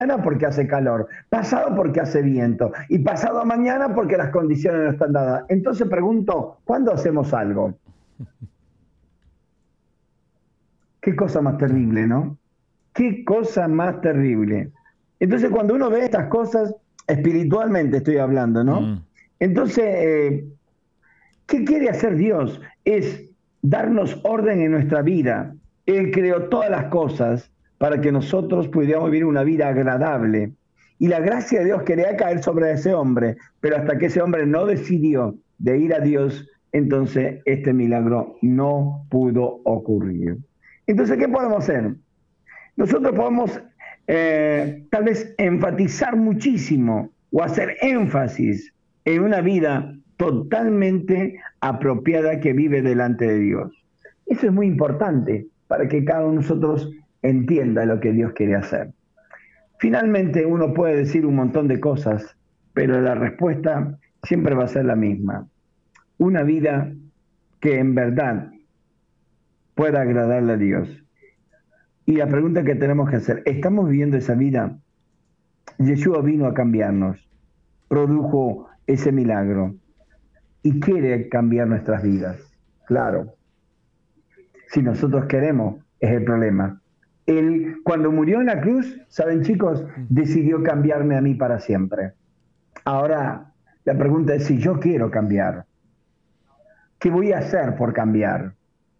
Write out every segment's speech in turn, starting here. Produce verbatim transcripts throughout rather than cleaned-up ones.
porque hace calor, pasado porque hace viento y pasado mañana porque las condiciones no están dadas. Entonces pregunto, ¿cuándo hacemos algo? Qué cosa más terrible, ¿no? Qué cosa más terrible. Entonces cuando uno ve estas cosas, espiritualmente estoy hablando, ¿no? Mm. Entonces, eh, ¿qué quiere hacer Dios? Es darnos orden en nuestra vida. Él creó todas las cosas para que nosotros pudiéramos vivir una vida agradable. Y la gracia de Dios quería caer sobre ese hombre, pero hasta que ese hombre no decidió de ir a Dios, entonces este milagro no pudo ocurrir. Entonces, ¿qué podemos hacer? Nosotros podemos eh, tal vez enfatizar muchísimo o hacer énfasis en una vida totalmente apropiada que vive delante de Dios. Eso es muy importante para que cada uno de nosotros entienda lo que Dios quiere hacer. Finalmente uno puede decir un montón de cosas, pero la respuesta siempre va a ser la misma. Una vida que en verdad pueda agradarle a Dios. Y la pregunta que tenemos que hacer, ¿estamos viviendo esa vida? Yeshua vino a cambiarnos, produjo ese milagro y quiere cambiar nuestras vidas. Claro, si nosotros queremos, es el problema. Él, cuando murió en la cruz, ¿saben, chicos? Decidió cambiarme a mí para siempre. Ahora, la pregunta es si yo quiero cambiar. ¿Qué voy a hacer por cambiar?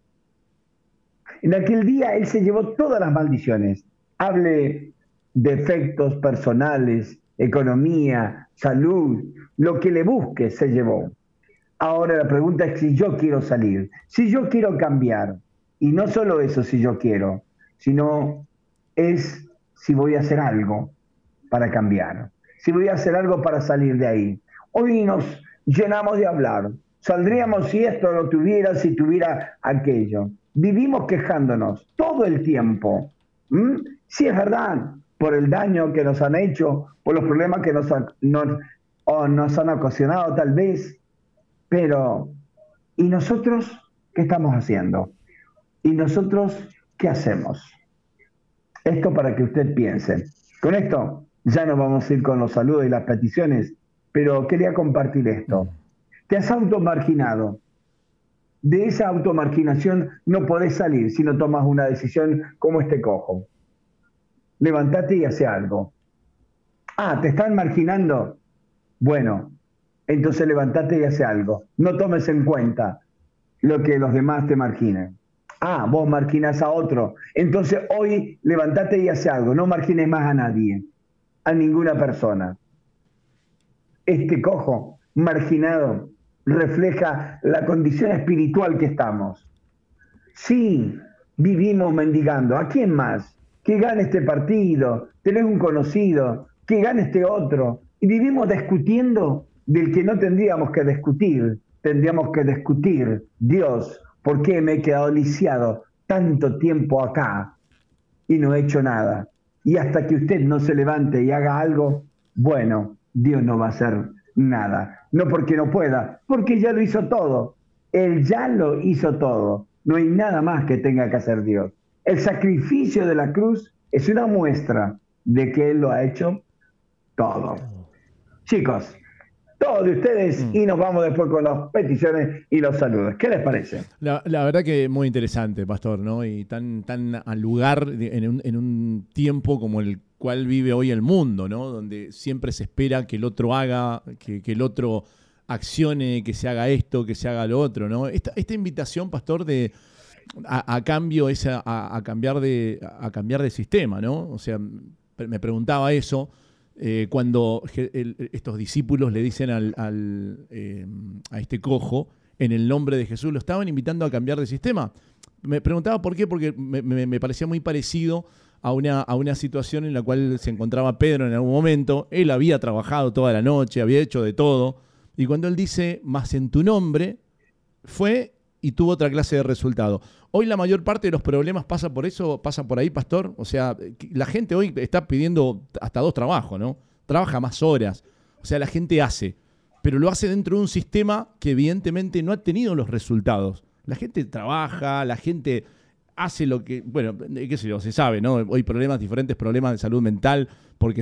En aquel día Él se llevó todas las maldiciones. Hable de efectos personales, economía, salud, lo que le busque se llevó. Ahora la pregunta es si yo quiero salir, si yo quiero cambiar. Y no solo eso si yo quiero, sino es si voy a hacer algo para cambiar, si voy a hacer algo para salir de ahí. Hoy nos llenamos de hablar. Saldríamos si esto lo tuviera, si tuviera aquello. Vivimos quejándonos todo el tiempo. ¿Mm? Sí, es verdad, por el daño que nos han hecho, por los problemas que nos, han, nos, o nos han ocasionado tal vez, pero ¿y nosotros qué estamos haciendo? ¿Y nosotros qué hacemos? Esto para que usted piense. Con esto ya nos vamos a ir con los saludos y las peticiones, pero quería compartir esto. Te has automarginado. De esa automarginación no podés salir si no tomas una decisión como este cojo. Levántate y hace algo. Ah, ¿te están marginando? Bueno, entonces levántate y hace algo. No tomes en cuenta lo que los demás te marginen. Ah, vos marginás a otro. Entonces hoy levántate y hace algo. No margines más a nadie, a ninguna persona. Este cojo marginado refleja la condición espiritual que estamos. Sí, vivimos mendigando. ¿A quién más? Que gane este partido, tenés un conocido, que gane este otro. Y vivimos discutiendo del que no tendríamos que discutir. Tendríamos que discutir, Dios, ¿por qué me he quedado lisiado tanto tiempo acá y no he hecho nada? Y hasta que usted no se levante y haga algo, bueno, Dios no va a hacer nada. No porque no pueda, porque ya lo hizo todo. Él ya lo hizo todo. No hay nada más que tenga que hacer Dios. El sacrificio de la cruz es una muestra de que Él lo ha hecho todo. Chicos, todos de ustedes Mm. y nos vamos después con las peticiones y los saludos. ¿Qué les parece? La, la verdad que muy interesante, Pastor, ¿no? Y tan, tan al lugar de- en un, en un tiempo como el cual vive hoy el mundo, ¿no? Donde siempre se espera que el otro haga, que, que el otro accione, que se haga esto, que se haga lo otro, ¿no? Esta, esta invitación, Pastor, de a, a cambio es a, a- a cambiar de a cambiar de sistema, ¿no? O sea, me preguntaba eso eh, cuando je- el- estos discípulos le dicen al, al, eh, a este cojo, en el nombre de Jesús, lo estaban invitando a cambiar de sistema. Me preguntaba por qué, porque me, me- me parecía muy parecido a una, a una situación en la cual se encontraba Pedro en algún momento. Él había trabajado toda la noche, había hecho de todo, y cuando él dice, más en tu nombre, fue y tuvo otra clase de resultado. Hoy la mayor parte de los problemas pasa por eso, pasa por ahí, Pastor. O sea, la gente hoy está pidiendo hasta dos trabajos, ¿no? Trabaja más horas. O sea, la gente hace, pero lo hace dentro de un sistema que evidentemente no ha tenido los resultados. La gente trabaja, la gente hace lo que, bueno, qué sé yo, se sabe, ¿no? Hay problemas, diferentes problemas de salud mental, porque